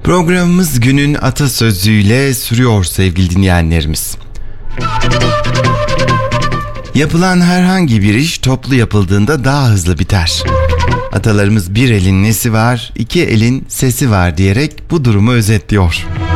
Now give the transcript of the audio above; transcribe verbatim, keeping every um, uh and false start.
Programımız günün atasözüyle sürüyor sevgili dinleyenlerimiz. Yapılan herhangi bir iş toplu yapıldığında daha hızlı biter. Atalarımız bir elin nesi var, iki elin sesi var diyerek bu durumu özetliyor.